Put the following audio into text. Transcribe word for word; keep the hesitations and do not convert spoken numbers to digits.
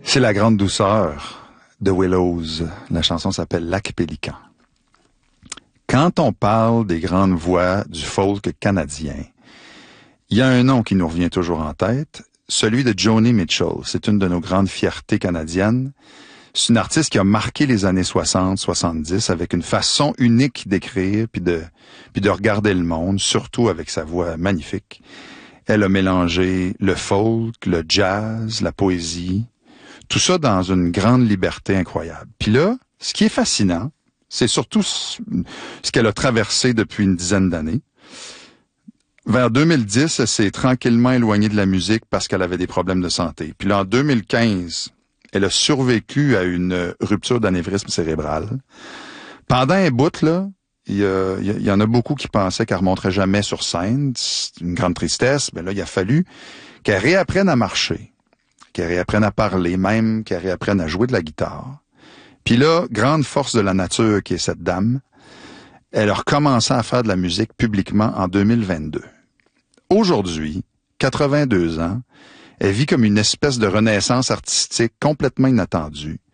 C'est la grande douceur de Willows. La chanson s'appelle Lac Pélican. Quand on parle des grandes voix du folk canadien, il y a un nom qui nous revient toujours en tête, celui de Joni Mitchell. C'est une de nos grandes fiertés canadiennes. C'est une artiste qui a marqué les années soixante soixante-dix avec une façon unique d'écrire puis de, puis de regarder le monde, surtout avec sa voix magnifique. Elle a mélangé le folk, le jazz, la poésie, tout ça dans une grande liberté incroyable. Puis là, ce qui est fascinant, c'est surtout ce qu'elle a traversé depuis une dizaine d'années. Vers deux mille dix, elle s'est tranquillement éloignée de la musique parce qu'elle avait des problèmes de santé. Puis là, en deux mille quinze, elle a survécu à une rupture d'anévrisme cérébral. Pendant un bout, là, il y, a, il y en a beaucoup qui pensaient qu'elle ne remonterait jamais sur scène. C'est une grande tristesse. Mais là, il a fallu qu'elle réapprenne à marcher, qu'elle réapprenne à parler, même qu'elle réapprenne à jouer de la guitare. Puis là, grande force de la nature qui est cette dame, elle a recommencé à faire de la musique publiquement en deux mille vingt-deux. Aujourd'hui, quatre-vingt-deux ans, elle vit comme une espèce de renaissance artistique complètement inattendue.